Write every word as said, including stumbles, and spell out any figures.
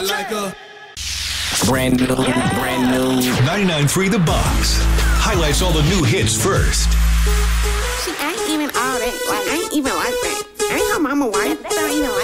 I like her. Brand new, brand new. ninety-nine point three The Box highlights all the new hits first. She ain't even all that. Like, ain't even like that. Ain't her mama white. Don't even like